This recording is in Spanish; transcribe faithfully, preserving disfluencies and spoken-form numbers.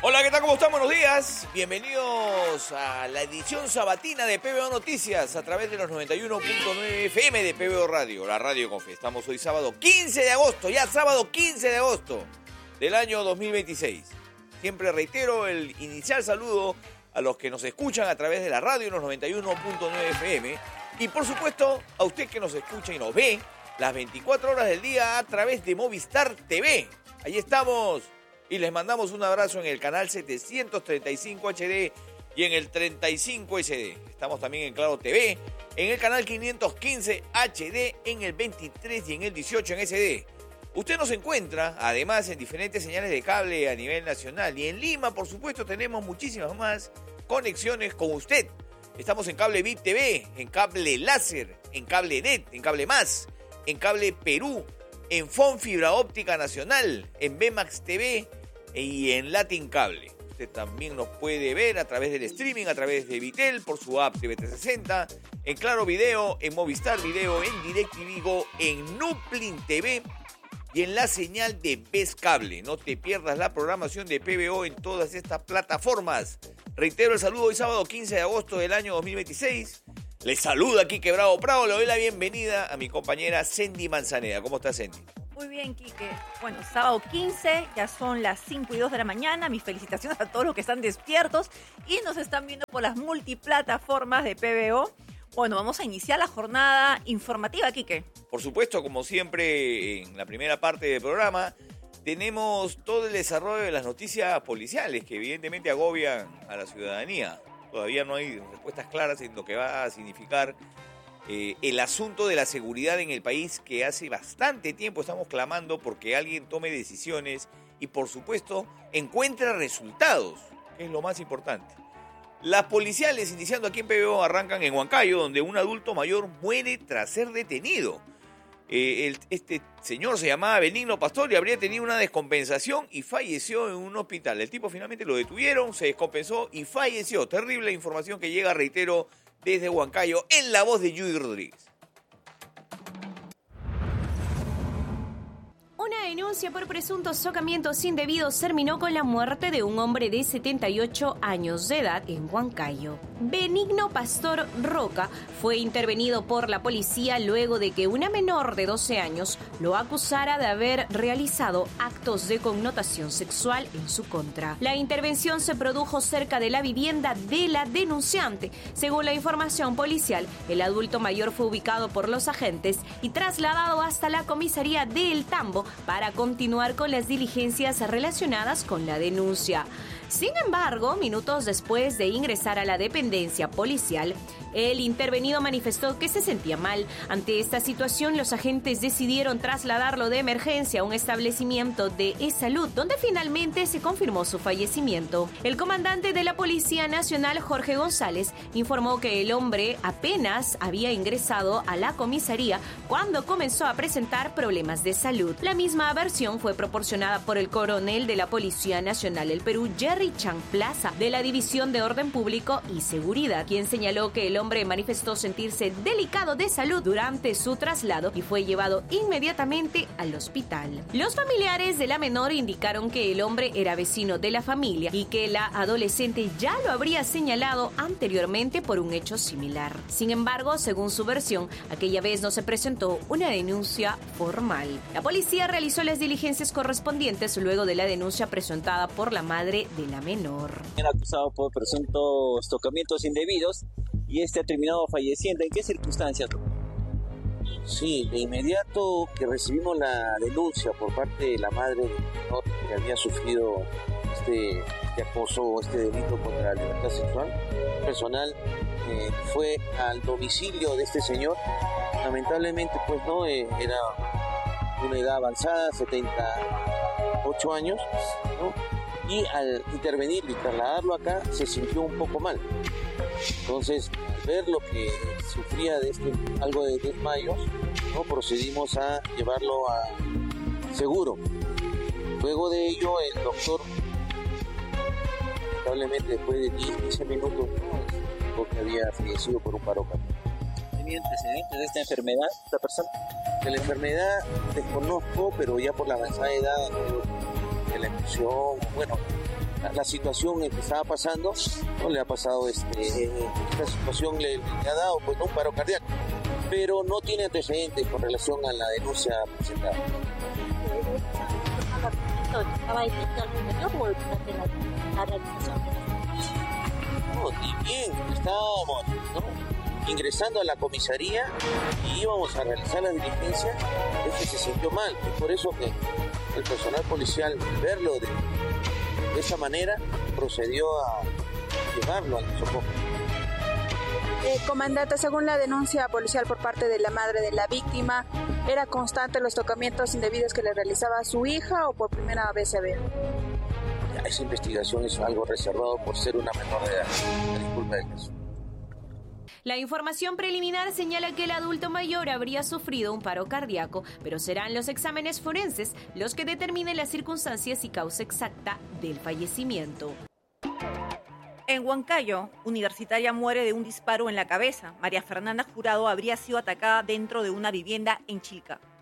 Hola, ¿qué tal? ¿Cómo están? Buenos días. Bienvenidos a la edición sabatina de P B O Noticias a través de los noventa y uno punto nueve F M de P B O Radio, la radio con fe. Estamos hoy sábado quince de agosto, ya sábado quince de agosto del año dos mil veintiséis. Siempre reitero el inicial saludo a los que nos escuchan a través de la radio en los noventa y uno punto nueve F M y por supuesto a usted que nos escucha y nos ve las veinticuatro horas del día a través de Movistar T V. Ahí estamos. Y les mandamos un abrazo en el canal setecientos treinta y cinco H D y en el treinta y cinco S D. Estamos también en Claro T V, en el canal quinientos quince H D, en el veintitrés y en el dieciocho en S D. Usted nos encuentra, además, en diferentes señales de cable a nivel nacional. Y en Lima, por supuesto, tenemos muchísimas más conexiones con usted. Estamos en Cable V I P T V, en Cable Láser, en Cable Net, en Cable Más, en Cable Perú, en Fon Fibra Óptica Nacional, en B Max T V y en Latin Cable. Usted también nos puede ver a través del streaming, a través de Vitel, por su app T V trescientos sesenta, en Claro Video, en Movistar Video, en DirecTV Go, en Nuplin T V y en la señal de Ves Cable. No te pierdas la programación de P B O en todas estas plataformas. Reitero el saludo hoy sábado quince de agosto del año dos mil veintiséis. Les saluda Quique Bravo Prado, le doy la bienvenida a mi compañera Sendy Manzaneda. ¿Cómo está, Sendy? Muy bien, Quique. Bueno, sábado quince, ya son las cinco y dos de la mañana. Mis felicitaciones a todos los que están despiertos y nos están viendo por las multiplataformas de P B O. Bueno, vamos a iniciar la jornada informativa, Quique. Por supuesto, como siempre, en la primera parte del programa, tenemos todo el desarrollo de las noticias policiales que evidentemente agobian a la ciudadanía. Todavía no hay respuestas claras en lo que va a significar eh, el asunto de la seguridad en el país, que hace bastante tiempo estamos clamando porque alguien tome decisiones y, por supuesto, encuentre resultados, que es lo más importante. Las policiales, iniciando aquí en P B O, arrancan en Huancayo, donde un adulto mayor muere tras ser detenido. Eh, el, este señor se llamaba Benigno Pastor y habría tenido una descompensación y falleció en un hospital. El tipo finalmente lo detuvieron, se descompensó y falleció. Terrible información que llega, reitero, desde Huancayo, en la voz de Judy Rodríguez. Una denuncia por presuntos socamientos indebidos terminó con la muerte de un hombre de setenta y ocho años de edad en Huancayo. Benigno Pastor Roca fue intervenido por la policía luego de que una menor de doce años lo acusara de haber realizado actos de connotación sexual en su contra. La intervención se produjo cerca de la vivienda de la denunciante. Según la información policial, el adulto mayor fue ubicado por los agentes y trasladado hasta la comisaría de El Tambo para continuar con las diligencias relacionadas con la denuncia. Sin embargo, minutos después de ingresar a la dependencia policial, el intervenido manifestó que se sentía mal. Ante esta situación, los agentes decidieron trasladarlo de emergencia a un establecimiento de salud, donde finalmente se confirmó su fallecimiento. El comandante de la Policía Nacional, Jorge González, informó que el hombre apenas había ingresado a la comisaría cuando comenzó a presentar problemas de salud. La misma versión fue proporcionada por el coronel de la Policía Nacional del Perú, Jerry Chan Plaza, de la División de Orden Público y Seguridad, quien señaló que el hombre manifestó sentirse delicado de salud durante su traslado y fue llevado inmediatamente al hospital. Los familiares de la menor indicaron que el hombre era vecino de la familia y que la adolescente ya lo habría señalado anteriormente por un hecho similar. Sin embargo, según su versión, aquella vez no se presentó una denuncia formal. La policía realizó las diligencias correspondientes luego de la denuncia presentada por la madre de la menor. Era acusado por presuntos tocamientos indebidos y este ha terminado falleciendo. ¿En qué circunstancias? Sí, de inmediato que recibimos la denuncia por parte de la madre del menor que había sufrido este, este acoso o este delito contra la libertad sexual, personal eh, fue al domicilio de este señor. Lamentablemente, pues no, eh, era una edad avanzada, setenta y ocho años, ¿no? Y al intervenirlo y trasladarlo acá se sintió un poco mal. Entonces, al ver lo que sufría de este, algo de desmayos, ¿no? Procedimos a llevarlo a seguro. Luego de ello, el doctor, lamentablemente después de diez a quince minutos, ¿no? Dijo que había fallecido por un paro cardíaco. ¿Tenía antecedentes de esta enfermedad, esta persona? De la enfermedad desconozco, pero ya por la avanzada edad de la emoción, bueno, la, la situación en que estaba pasando, no le ha pasado, este, esta situación le, le ha dado pues, un paro cardíaco, pero no tiene antecedentes con relación a la denuncia presentada. ¿Estaba detenido algún menor o durante la, la realización de la No, y bien, estábamos, ¿no?, ingresando a la comisaría y íbamos a realizar la diligencia, es que se sintió mal, y por eso que el personal policial, verlo de, de esa manera, procedió a llevarlo al socorro. Eh, comandante, según la denuncia policial por parte de la madre de la víctima, ¿era constante los tocamientos indebidos que le realizaba a su hija o por primera vez se ve? Esa investigación es algo reservado por ser una menor de edad. Disculpa el caso. La información preliminar señala que el adulto mayor habría sufrido un paro cardíaco, pero serán los exámenes forenses los que determinen las circunstancias y causa exacta del fallecimiento. En Huancayo, universitaria muere de un disparo en la cabeza. María Fernanda Jurado habría sido atacada dentro de una vivienda en Chilca.